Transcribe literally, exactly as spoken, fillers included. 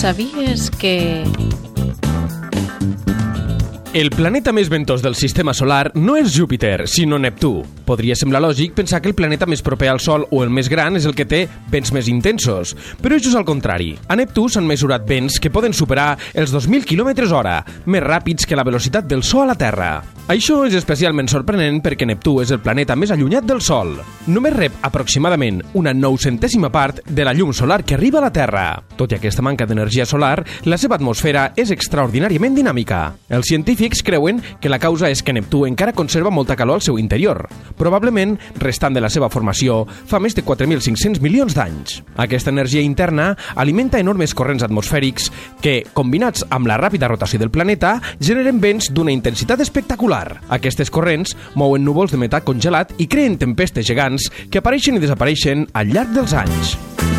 Sabies que... El planeta més ventós del sistema solar no és Júpiter, sinó Neptú. Podria semblar lògic pensar que el planeta més proper al Sol o el més gran és el que té vents més intensos, però és just al contrari. A Neptú s'han mesurat vents que poden superar els dos mil quilòmetres hora, més ràpids que la velocitat del so a la Terra. Això és especialment sorprenent perquè Neptú és el planeta més allunyat del Sol. Només rep aproximadament una noucentèsima part de la llum solar que arriba a la Terra. Tot i aquesta manca d'energia solar, la seva atmosfera és extraordinàriament dinàmica. Els científics creuen que la causa és que Neptú encara conserva molta calor al seu interior, probablement restant de la seva formació fa més de quatre mil cinc-cents milions d'anys. Aquesta energia interna alimenta enormes corrents atmosfèrics que, combinats amb la ràpida rotació del planeta, generen vents d'una intensitat espectacular. Aquestes corrents mouen núvols de metà congelat i creen tempestes gegants que apareixen i desapareixen al llarg dels anys.